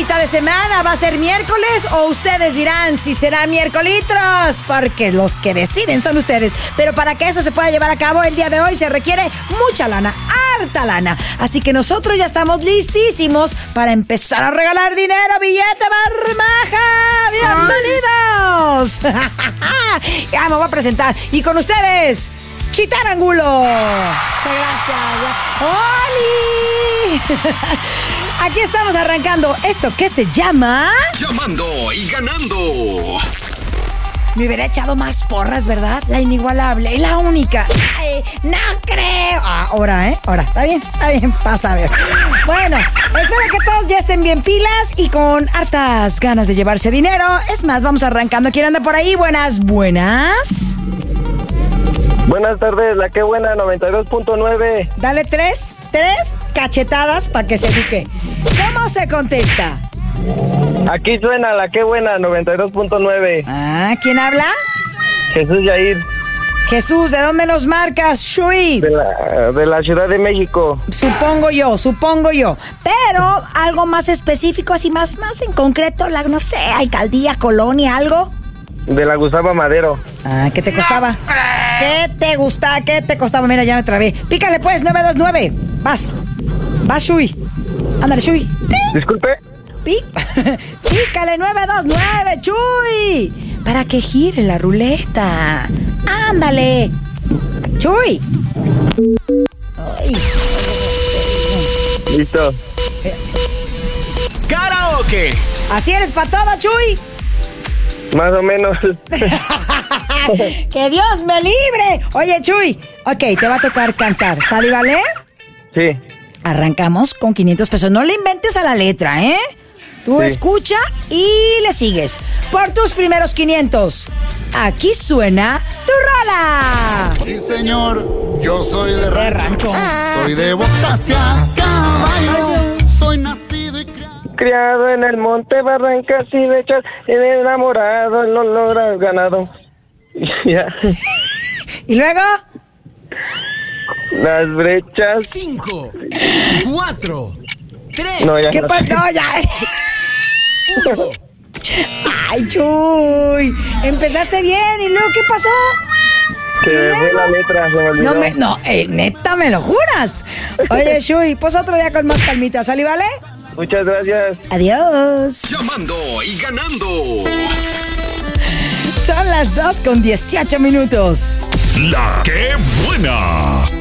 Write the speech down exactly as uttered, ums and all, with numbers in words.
mitad de semana, ¿va a ser miércoles o ustedes dirán si será miércolitros? Porque los que deciden son ustedes. Pero para que eso se pueda llevar a cabo el día de hoy se requiere mucha lana, harta lana. Así que nosotros ya estamos listísimos para empezar a regalar dinero, billete, barmaja. ¡Bienvenidos! Ya me voy a presentar. Y con ustedes, Chitán Angulo. Muchas gracias. ¡Oli! Aquí estamos arrancando esto que se llama... Llamando y ganando. Me hubiera echado más porras, ¿verdad? La inigualable y la única. Ay, no creo. Ah, ahora, ¿eh? Ahora. Está bien, está bien. Pasa a ver. Bueno, espero que todos ya estén bien pilas y con hartas ganas de llevarse dinero. Es más, vamos arrancando. ¿Quién anda por ahí? Buenas, buenas. Buenas tardes, la que buena, noventa y dos punto nueve. Dale tres, tres cachetadas para que se eduque. ¿Cómo se contesta? Aquí suena la que buena, noventa y dos punto nueve. Ah, ¿quién habla? Jesús Yair. Jesús, ¿de dónde nos marcas, Shui? De la, de la Ciudad de México. Supongo yo, supongo yo. Pero algo más específico, así más, más en concreto, la, no sé, alcaldía, colonia, algo. De la Gustavo Madero. Ah, ¿qué te costaba? ¿Qué te gustaba? ¿Qué te costaba? Mira, ya me trabé. Pícale pues, nueve dos nueve. Vas. Vas, Shui. Ándale, Shui. Disculpe. Pí- Pícale nueve dos nueve, Chuy. Para que gire la ruleta. Ándale. Chuy. Ay. Listo. Karaoke. Así eres para todo, Chuy. Más o menos. ¡Que Dios me libre! Oye, Chuy. Ok, te va a tocar cantar. ¿Sale, vale? Sí. Arrancamos con quinientos pesos. No le inventes a la letra, ¿eh? Tú Sí. escucha y le sigues. Por tus primeros quinientos. Aquí suena tu rola. Sí, señor, yo soy de rancho. Soy de botas y a caballo. Soy nacido y criado. Criado en el monte Barrancas y Bechas, enamorado, lo logras ganado. Ya. ¿Y luego? Las brechas. Cinco, cuatro, tres. No, ya ¿Qué no. pasó? No, ya. Ay, Chuy. Empezaste bien. ¿Y luego qué pasó? Se me fue la letra, se me olvidó. No, me, no eh, neta, ¿me lo juras? Oye, Chuy, pues otro día con más calmita. ¿Sale, vale? Muchas gracias. Adiós. Llamando y ganando. Son las dos con dieciocho minutos. La que buena.